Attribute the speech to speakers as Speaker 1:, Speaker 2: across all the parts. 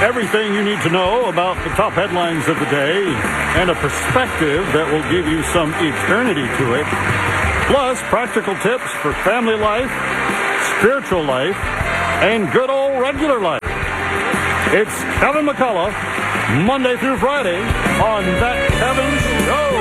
Speaker 1: Everything you need to know about the top headlines of the day and a perspective that will give you some eternity to it. Plus, practical tips for family life, spiritual life, and good old regular life. It's Kevin McCullough, Monday through Friday on That Kevin Show.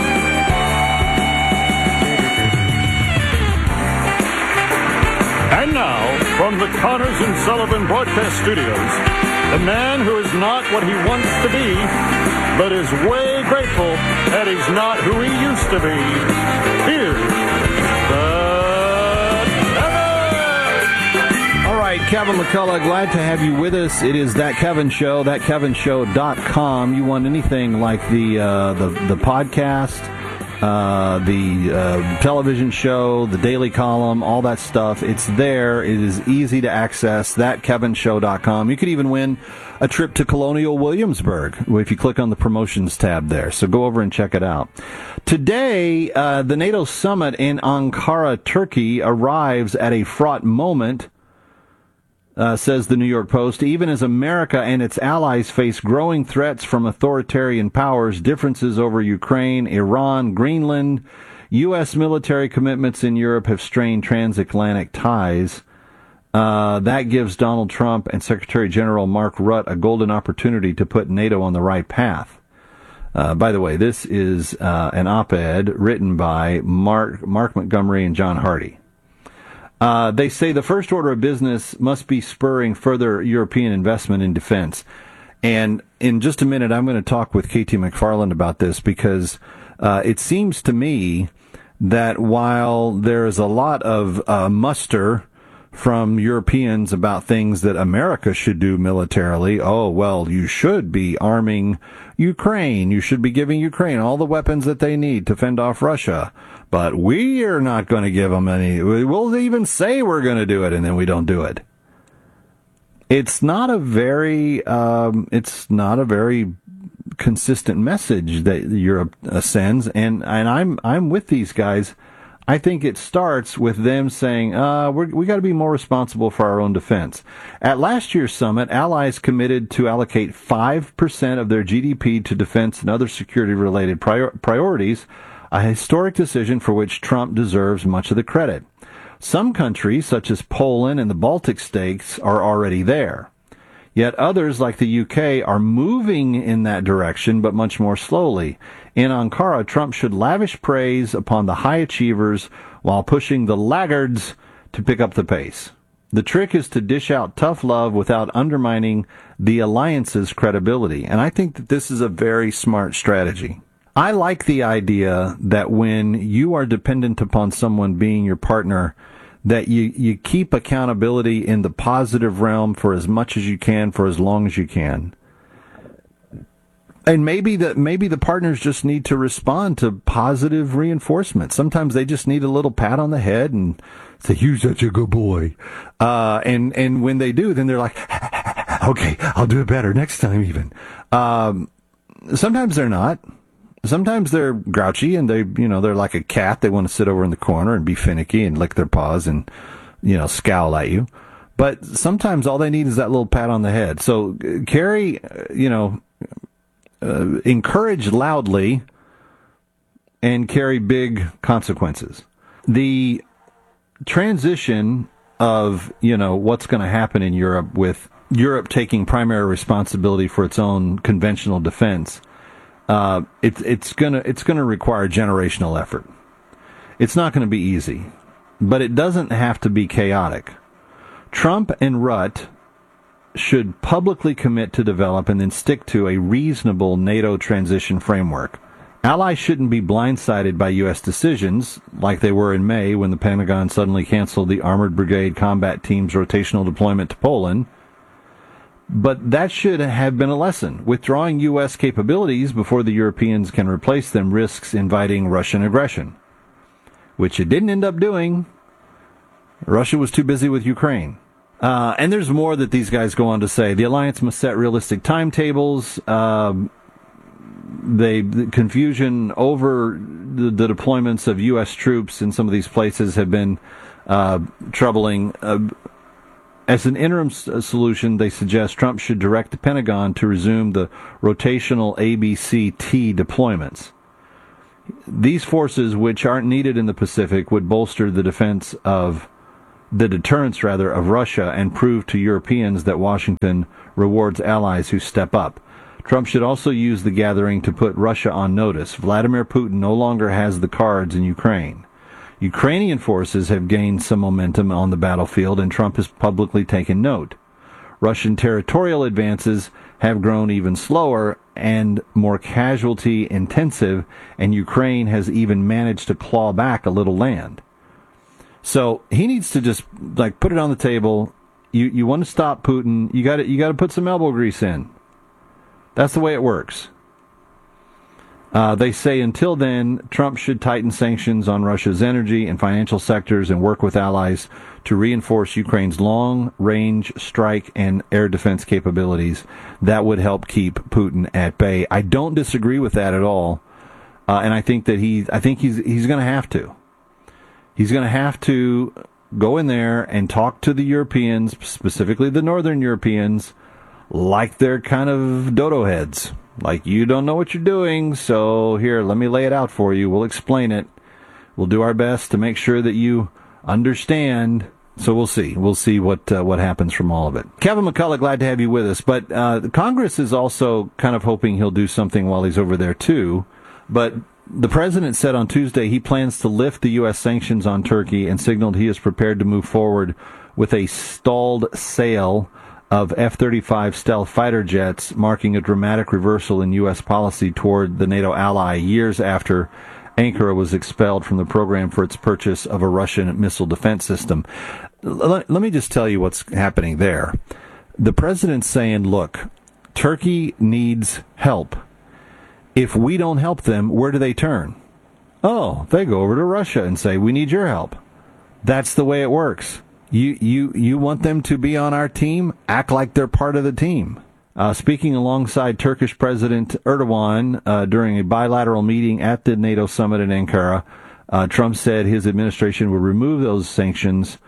Speaker 1: And now, from the Connors and Sullivan Broadcast Studios, the man who is not what he wants to be, but is way grateful that he's not who he used to be. Here's the Kevin!
Speaker 2: All right, Kevin McCullough, glad to have you with us. It is That Kevin Show, thatkevinshow.com. You want anything like the podcast, the television show, the daily column, all that stuff, it's there. It is easy to access, thatkevinshow.com. You could even win a trip to Colonial Williamsburg if you click on the promotions tab there. So go over and check it out. Today, the NATO summit in Ankara, Turkey, arrives at a fraught moment, says the New York Post, even as America and its allies face growing threats from authoritarian powers, differences over Ukraine, Iran, Greenland, U.S. military commitments in Europe have strained transatlantic ties. That gives Donald Trump and Secretary General Mark Rutte a golden opportunity to put NATO on the right path. By the way, this is an op-ed written by Mark Montgomery and John Hardy. They say the first order of business must be spurring further European investment in defense. And in just a minute, I'm going to talk with K.T. McFarland about this because it seems to me that while there is a lot of muster from Europeans about things that America should do militarily, oh, well, you should be arming Ukraine. You should be giving Ukraine all the weapons that they need to fend off Russia. But we are not going to give them any. We'll even say we're going to do it, and then we don't do it. It's not a very consistent message that Europe sends, and I'm with these guys. I think it starts with them saying, we got to be more responsible for our own defense. At last year's summit, allies committed to allocate 5% of their GDP to defense and other security-related priorities, a historic decision for which Trump deserves much of the credit. Some countries, such as Poland and the Baltic states, are already there. Yet others, like the UK, are moving in that direction, but much more slowly. In Ankara, Trump should lavish praise upon the high achievers while pushing the laggards to pick up the pace. The trick is to dish out tough love without undermining the alliance's credibility. And I think that this is a very smart strategy. I like the idea that when you are dependent upon someone being your partner, that you keep accountability in the positive realm for as much as you can, for as long as you can. And maybe the partners just need to respond to positive reinforcement. Sometimes they just need a little pat on the head and say, "You're such a good boy." And when they do, then they're like, "Okay, I'll do it better next time." Even sometimes they're not. Sometimes they're grouchy and they're like a cat. They want to sit over in the corner and be finicky and lick their paws and, scowl at you. But sometimes all they need is that little pat on the head. So carry, encourage loudly and carry big consequences. The transition of, what's going to happen in Europe with Europe taking primary responsibility for its own conventional defense, it's gonna require generational effort. It's not going to be easy, but it doesn't have to be chaotic. Trump and Rutte should publicly commit to develop and then stick to a reasonable NATO transition framework. Allies shouldn't be blindsided by U.S. decisions, like they were in May when the Pentagon suddenly canceled the Armored Brigade Combat Team's rotational deployment to Poland. But that should have been a lesson. Withdrawing U.S. capabilities before the Europeans can replace them risks inviting Russian aggression, which it didn't end up doing. Russia was too busy with Ukraine. And there's more that these guys go on to say. The alliance must set realistic timetables. The confusion over the deployments of U.S. troops in some of these places have been troubling. As an interim solution, they suggest Trump should direct the Pentagon to resume the rotational ABC-T deployments. These forces, which aren't needed in the Pacific, would bolster the deterrence of Russia and prove to Europeans that Washington rewards allies who step up. Trump should also use the gathering to put Russia on notice. Vladimir Putin no longer has the cards in Ukraine. Ukrainian forces have gained some momentum on the battlefield, and Trump has publicly taken note. Russian territorial advances have grown even slower and more casualty intensive, and Ukraine has even managed to claw back a little land. So he needs to just put it on the table. You want to stop Putin, you got to put some elbow grease in. That's the way it works. They say until then, Trump should tighten sanctions on Russia's energy and financial sectors and work with allies to reinforce Ukraine's long-range strike and air defense capabilities. That would help keep Putin at bay. I don't disagree with that at all, and I think that he's going to have to. He's going to have to go in there and talk to the Europeans, specifically the Northern Europeans, like they're kind of dodo heads. Like, you don't know what you're doing, so here, let me lay it out for you. We'll explain it. We'll do our best to make sure that you understand. So we'll see. We'll see what happens from all of it. Kevin McCullough, glad to have you with us. But Congress is also kind of hoping he'll do something while he's over there, too. But the president said on Tuesday he plans to lift the U.S. sanctions on Turkey and signaled he is prepared to move forward with a stalled sale of F-35 stealth fighter jets, marking a dramatic reversal in U.S. policy toward the NATO ally years after Ankara was expelled from the program for its purchase of a Russian missile defense system. Let me just tell you what's happening there. The president's saying, look, Turkey needs help. If we don't help them, where do they turn? Oh, they go over to Russia and say, we need your help. That's the way it works. You want them to be on our team? Act like they're part of the team. Speaking alongside Turkish President Erdogan during a bilateral meeting at the NATO summit in Ankara, Trump said his administration would remove those sanctions.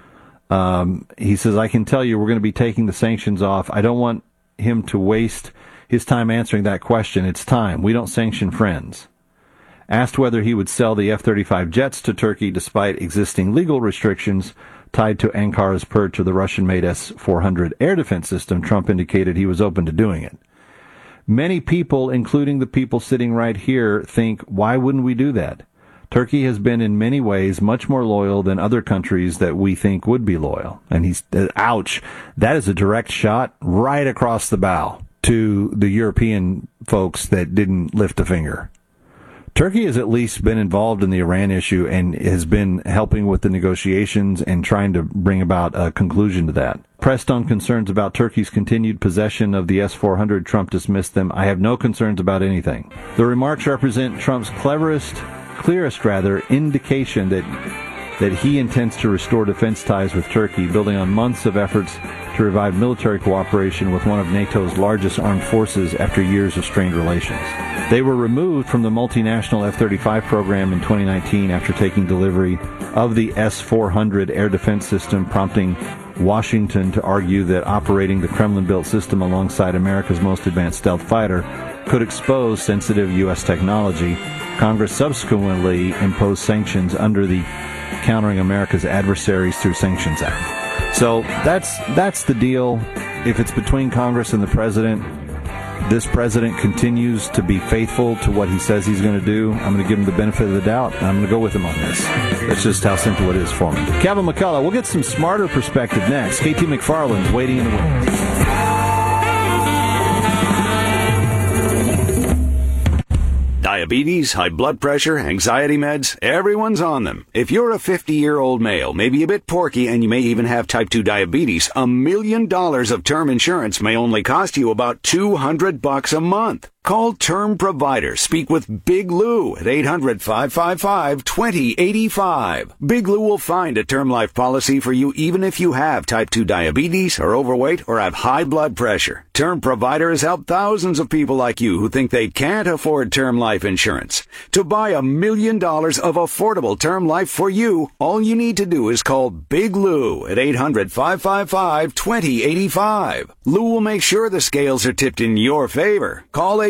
Speaker 2: He says, I can tell you we're going to be taking the sanctions off. I don't want him to waste his time answering that question. It's time. We don't sanction friends. Asked whether he would sell the F-35 jets to Turkey despite existing legal restrictions tied to Ankara's purge of the Russian-made S-400 air defense system, Trump indicated he was open to doing it. Many people, including the people sitting right here, think, why wouldn't we do that? Turkey has been in many ways much more loyal than other countries that we think would be loyal. And he's, ouch, that is a direct shot right across the bow to the European folks that didn't lift a finger. Turkey has at least been involved in the Iran issue and has been helping with the negotiations and trying to bring about a conclusion to that. Pressed on concerns about Turkey's continued possession of the S-400, Trump dismissed them. I have no concerns about anything. The remarks represent Trump's clearest indication that he intends to restore defense ties with Turkey, building on months of efforts to revive military cooperation with one of NATO's largest armed forces after years of strained relations. They were removed from the multinational F-35 program in 2019 after taking delivery of the S-400 air defense system, prompting Washington to argue that operating the Kremlin-built system alongside America's most advanced stealth fighter could expose sensitive U.S. technology. Congress subsequently imposed sanctions under the Countering America's Adversaries Through Sanctions Act. So that's the deal. If it's between Congress and the president, this president continues to be faithful to what he says he's going to do. I'm going to give him the benefit of the doubt, and I'm going to go with him on this. That's just how simple it is for me. Kevin McCullough, we'll get some smarter perspective next. KT McFarland's waiting in the wings.
Speaker 3: Diabetes, high blood pressure, anxiety meds, everyone's on them. If you're a 50-year-old male, maybe a bit porky, and you may even have type 2 diabetes, $1 million of term insurance may only cost you about $200 a month. Call Term Provider. Speak with Big Lou at 800-555-2085. Big Lou will find a term life policy for you even if you have type 2 diabetes, are overweight, or have high blood pressure. Term Provider has helped thousands of people like you who think they can't afford term life insurance. To buy $1 million of affordable term life for you, all you need to do is call Big Lou at 800-555-2085. Lou will make sure the scales are tipped in your favor. Call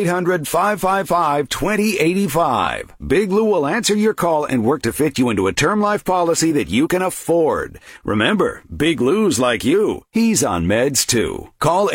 Speaker 3: 800-555-2085. Big Lou will answer your call and work to fit you into a term life policy that you can afford. Remember, Big Lou's like you. He's on meds too. Call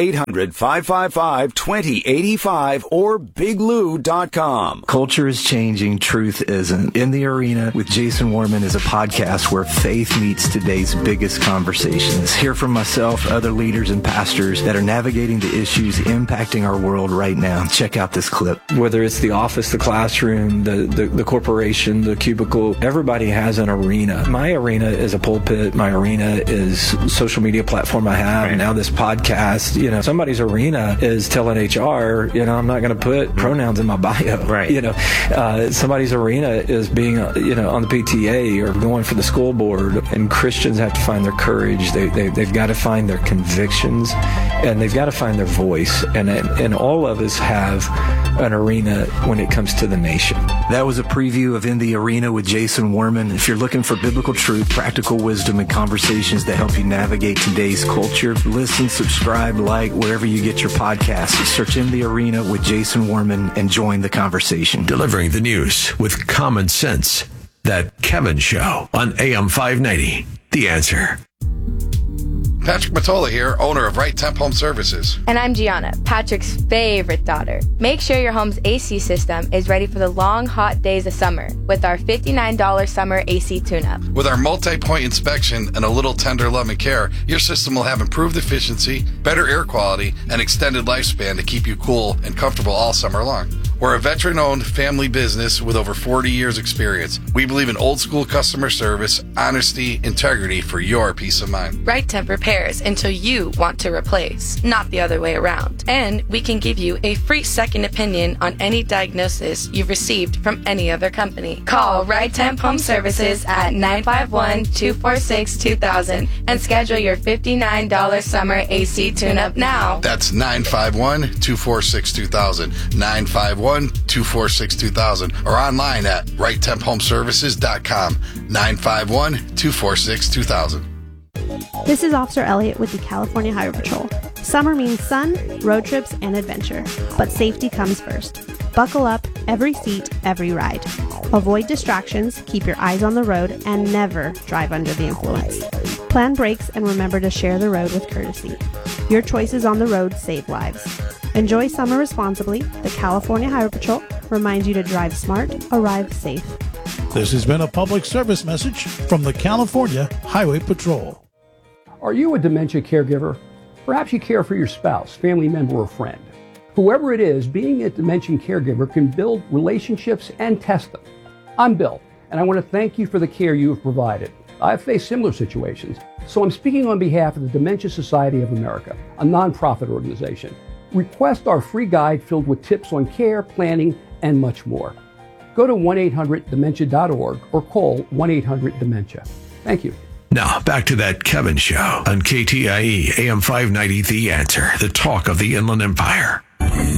Speaker 3: 800-555-2085 or biglou.com.
Speaker 4: Culture is changing, truth isn't. In the Arena with Jason Warman is a podcast where faith meets today's biggest conversations. Hear from myself, other leaders and pastors that are navigating the issues impacting our world right now. Check out this clip. Whether it's the office, the classroom, the corporation, the cubicle, everybody has an arena. My arena is a pulpit. My arena is social media platform I have. Right. Now this podcast, somebody's arena is telling HR, I'm not going to put pronouns in my bio. Right. Somebody's arena is being, on the PTA or going for the school board. And Christians have to find their courage. They've got to find their convictions, and they've got to find their voice. And all of us have an arena when it comes to the nation. That was a preview of In the Arena with Jason Warman. If you're looking for biblical truth, practical wisdom, and conversations that help you navigate today's culture, listen, subscribe, like, wherever you get your podcasts. Search In the Arena with Jason Warman and join the conversation.
Speaker 5: Delivering the news with common sense. That Kevin Show on AM 590. The Answer.
Speaker 6: Patrick Matola here, owner of Right Temp Home Services.
Speaker 7: And I'm Gianna, Patrick's favorite daughter. Make sure your home's AC system is ready for the long, hot days of summer with our $59 summer AC tune-up.
Speaker 6: With our multi-point inspection and a little tender love and care, your system will have improved efficiency, better air quality, and extended lifespan to keep you cool and comfortable all summer long. We're a veteran-owned family business with over 40 years experience. We believe in old-school customer service, honesty, integrity for your peace of mind.
Speaker 8: Right Temp repairs until you want to replace, not the other way around. And we can give you a free second opinion on any diagnosis you've received from any other company. Call Right Temp Home Services at 951-246-2000 and schedule your $59 summer AC tune-up now.
Speaker 6: That's 951-246-2000, 951-246-2000, or online at righttemphomeservices.com, 951-246-2000.
Speaker 9: This is Officer Elliott with the California Highway Patrol. Summer means sun, road trips, and adventure, but safety comes first. Buckle up, every seat, every ride. Avoid distractions, keep your eyes on the road, and never drive under the influence. Plan brakes and remember to share the road with courtesy. Your choices on the road save lives. Enjoy summer responsibly. The California Highway Patrol reminds you to drive smart, arrive safe.
Speaker 10: This has been a public service message from the California Highway Patrol.
Speaker 11: Are you a dementia caregiver? Perhaps you care for your spouse, family member, or friend. Whoever it is, being a dementia caregiver can build relationships and test them. I'm Bill, and I want to thank you for the care you have provided. I've faced similar situations, so I'm speaking on behalf of the Dementia Society of America, a nonprofit organization. Request our free guide filled with tips on care, planning, and much more. Go to 1-800-DEMENTIA.org or call 1-800-DEMENTIA. Thank you.
Speaker 5: Now, back to That Kevin Show on KTIE AM 590, The Answer, the talk of the Inland Empire.